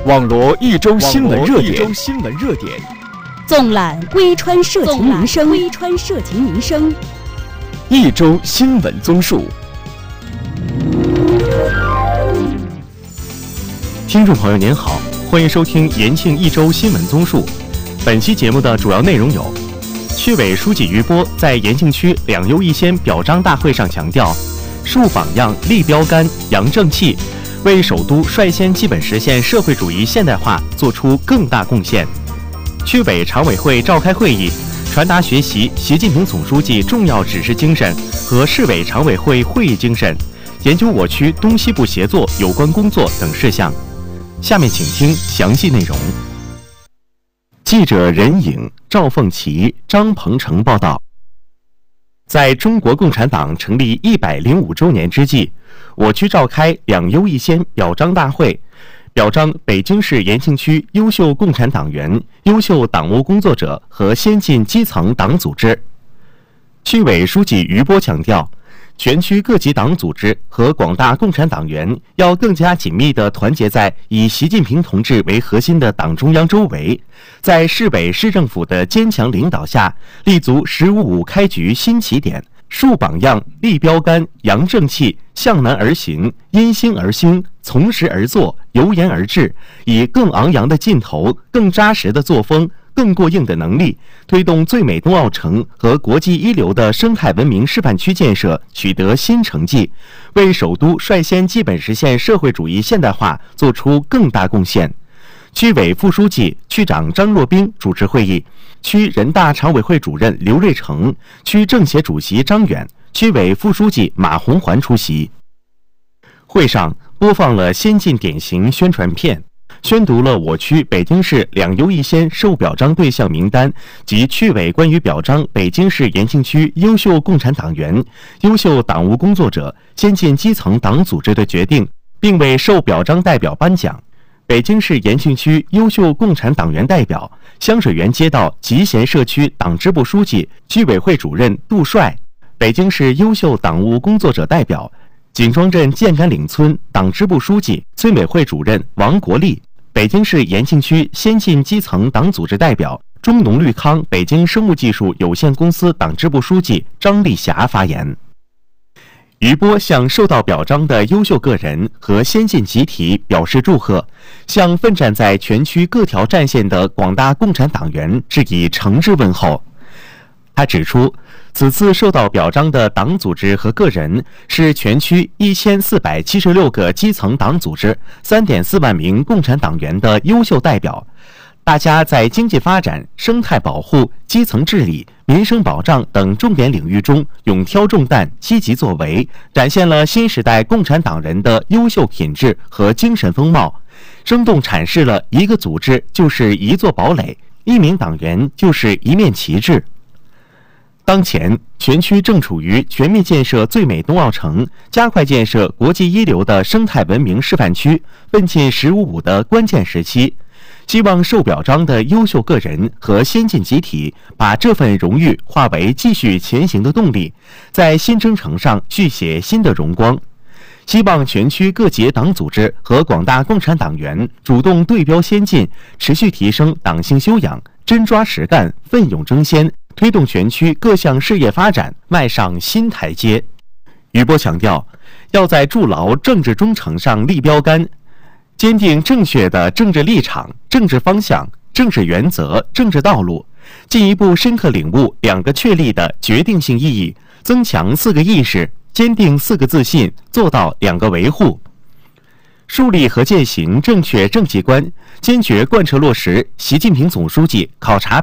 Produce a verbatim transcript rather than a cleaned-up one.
网罗一周新闻热点， 纵览归川社情民生，归川社情民生， 一周新闻综述。 听众朋友您好，欢迎收听延庆一周新闻综述。本期节目的主要内容有：区委书记于波在延庆区两优一先表彰大会上强调，树榜样、立标杆、扬正气，为首都率先基本实现社会主义现代化做出更大贡献。区委常委会召开会议，传达学习习近平总书记重要指示精神和市委常委会会议精神，研究我区东西部协作有关工作等事项。下面请听详细内容。记者任颖、赵凤琪、张鹏程报道。在中国共产党成立一百零五周年之际，我区召开两优一先表彰大会，表彰北京市延庆区优秀共产党员、优秀党务工作者和先进基层党组织。区委书记于波强调，全区各级党组织和广大共产党员要更加紧密地团结在以习近平同志为核心的党中央周围，在市委市政府的坚强领导下，立足十五五开局新起点，树榜样、立标杆、扬正气，向南而行，因心而兴，从实而作，由言而至，以更昂扬的劲头、更扎实的作风、更过硬的能力，推动最美冬奥城和国际一流的生态文明示范区建设取得新成绩，为首都率先基本实现社会主义现代化做出更大贡献。区委副书记、区长张若冰主持会议，区人大常委会主任刘瑞成、区政协主席张远、区委副书记马红环出席。会上播放了先进典型宣传片，宣读了我区北京市两优一先受表彰对象名单及区委关于表彰北京市延庆区优秀共产党员、优秀党务工作者、先进基层党组织的决定，并为受表彰代表颁奖。北京市延庆区优秀共产党员代表、香水园街道集贤社区党支部书记、居委会主任杜帅；北京市优秀党务工作者代表、锦庄镇建杆岭村党支部书记、村委会主任王国立；北京市延庆区先进基层党组织代表、中农绿康北京生物技术有限公司党支部书记张丽霞发言。于波向受到表彰的优秀个人和先进集体表示祝贺，向奋战在全区各条战线的广大共产党员致以诚挚问候。他指出，此次受到表彰的党组织和个人是全区一千四百七十六个基层党组织、三点四万名共产党员的优秀代表。大家在经济发展、生态保护、基层治理、民生保障等重点领域中勇挑重担、积极作为，展现了新时代共产党人的优秀品质和精神风貌，生动阐释了一个组织就是一座堡垒，一名党员就是一面旗帜。当前，全区正处于全面建设最美冬奥城、加快建设国际一流的生态文明示范区、奋进“十五五”的关键时期。希望受表彰的优秀个人和先进集体把这份荣誉化为继续前行的动力，在新征程上续写新的荣光。希望全区各级党组织和广大共产党员主动对标先进，持续提升党性修养，真抓实干，奋勇争先，推动全区各项事业发展迈上新台阶。于波强调，要在筑牢政治忠诚上立标杆，坚定正确的政治立场、政治方向、政治原则、政治道路，进一步深刻领悟两个确立的决定性意义，增强四个意识，坚定四个自信，做到两个维护，树立和践行正确政绩观，坚决贯彻落实习近平总书记考察